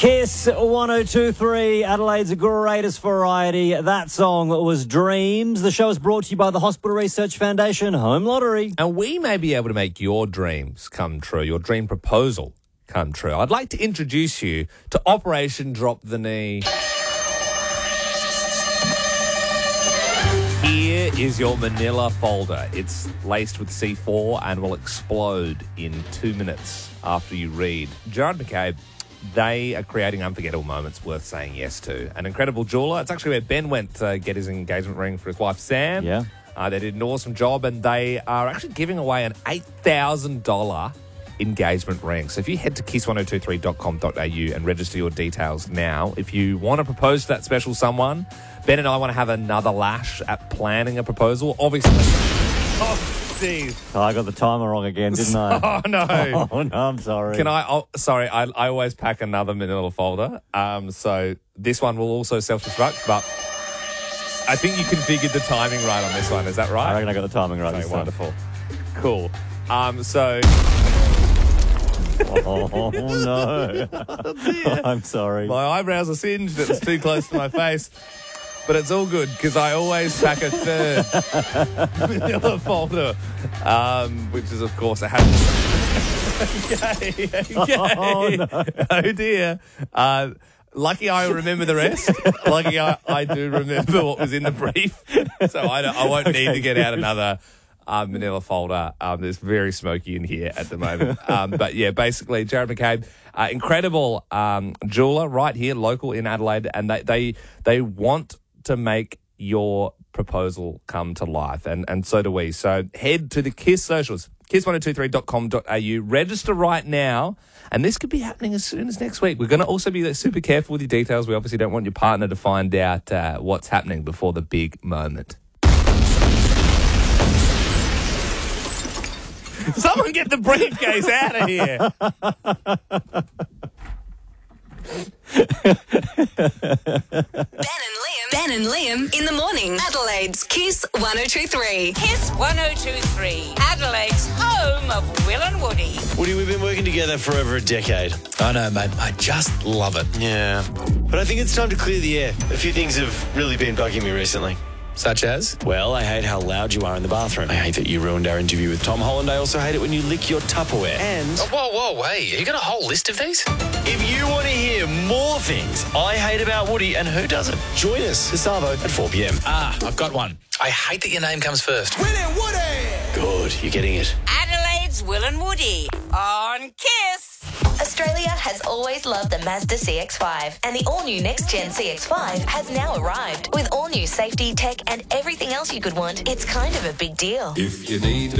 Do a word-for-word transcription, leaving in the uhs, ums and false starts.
Kiss one oh two point three, Adelaide's greatest variety. That song was Dreams. The show is brought to you by the Hospital Research Foundation Home Lottery. And we may be able to make your dreams come true, your dream proposal come true. I'd like to introduce you to Operation Drop the Knee. Here is your manila folder. It's laced with C four and will explode in two minutes after you read. Gerard McCabe, they are creating unforgettable moments worth saying yes to. An incredible jeweller. It's actually where Ben went to get his engagement ring for his wife, Sam. Yeah. Uh, they did an awesome job, and they are actually giving away an eight thousand dollars engagement ring. So if you head to kiss one oh two three dot com dot a u and register your details now, if you want to propose to that special someone, Ben and I want to have another lash at planning a proposal. Obviously. Oh, Steve. Oh, I got the timer wrong again, didn't I? Oh, no. Oh, no, I'm sorry. Can I? Oh, sorry, I, I always pack another manila folder. Um, so this one will also self-destruct, but I think you configured the timing right on this one. Is that right? I reckon I got the timing right. Okay, this wonderful. time. Cool. Um, so... Oh, no. Oh, dear. I'm sorry. My eyebrows are singed. It's too close to my face. But it's all good because I always pack a third manila folder, um, which is, of course, a hat. Yay, yay. Oh, no. Oh, dear. Uh, lucky I remember the rest. Lucky I, I do remember what was in the brief. So I, don't, I won't Okay, need to get good. out another uh, manila folder. Um, there's very smoky in here at the moment. Um, but, yeah, basically, Gerard McCabe, uh, incredible um, jeweller right here, local in Adelaide, and they, they, they want to make your proposal come to life, and and so do we. So head to the Kiss socials, kiss one oh two three dot com dot a u, register right now, and this could be happening as soon as next week. We're going to also be super careful with your details. We obviously don't want your partner to find out uh, what's happening before the big moment. Someone get the briefcase out of here. Ben and Liam. Ben and Liam in the morning. Adelaide's Kiss one oh two point three. Kiss one oh two point three, Adelaide's home of Will and Woody. Woody, we've been working together for over a decade. I know, mate. I just love it. Yeah. But I think it's time to clear the air. A few things have really been bugging me recently. Such as? Well, I hate how loud you are in the bathroom. I hate that you ruined our interview with Tom Holland. I also hate it when you lick your Tupperware. And Oh, whoa, whoa, wait. You got a whole list of these? if you want to hear more things I hate about Woody, and who doesn't, join us this Savo at four p.m. Ah, I've got one. I hate that your name comes first. Good, you're getting it. Adelaide's Will and Woody on Kiss. Australia has always loved the Mazda C X five, and the all-new next-gen C X five has now arrived. With all-new safety, tech, and everything else you could want, it's kind of a big deal. If you need to